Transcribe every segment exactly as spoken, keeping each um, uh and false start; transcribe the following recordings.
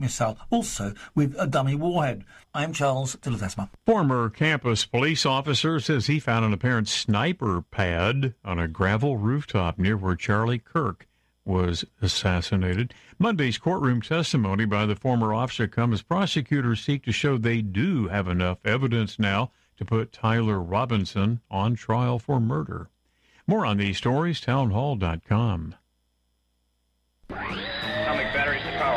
missile, also with a dummy warhead. I'm Charles de Ledesma. Former campus police officer says he found an apparent sniper pad on a gravel rooftop near where Charlie Kirk was assassinated. Monday's courtroom testimony by the former officer comes as prosecutors seek to show they do have enough evidence now to put Tyler Robinson on trial for murder. More on these stories, townhall dot com. Atomic batteries to power.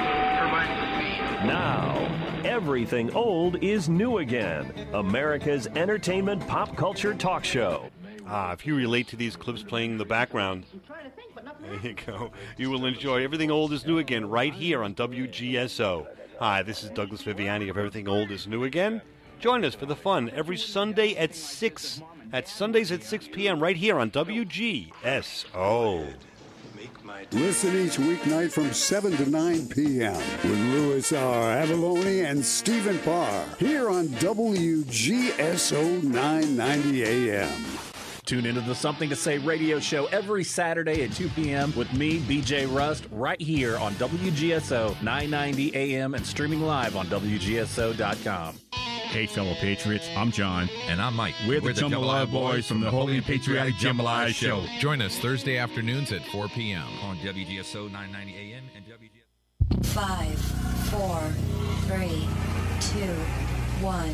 Now, everything old is new again. America's entertainment pop culture talk show. Ah, if you relate to these clips playing in the background, there you go. You will enjoy Everything Old is New Again right here on W G S O. Hi, this is Douglas Viviani of Everything Old is New Again. Join us for the fun every Sunday at six, at Sundays at six p.m. right here on W G S O. Listen each weeknight from seven to nine p.m. with Louis R. Avalone and Stephen Parr here on W G S O nine ninety A M. Tune into the Something to Say radio show every Saturday at two p.m. with me, B J Rust, right here on W G S O nine ninety A M and streaming live on W G S O dot com. Hey, fellow patriots, I'm John. And I'm Mike. We're, We're the, the Jambalaya Boys from the Holy and Patriotic Jambalaya Show. Join us Thursday afternoons at four p.m. on W G S O nine ninety A M and W G S O. Five, four, three, two, one.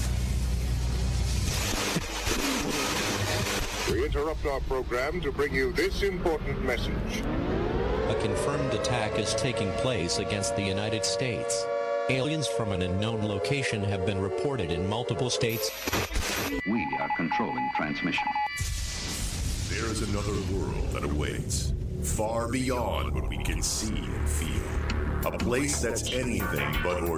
We interrupt our program to bring you this important message. A confirmed attack is taking place against the United States. Aliens from an unknown location have been reported in multiple states. We are controlling transmission. There is another world that awaits, far beyond what we can see and feel. A place that's anything but ordinary.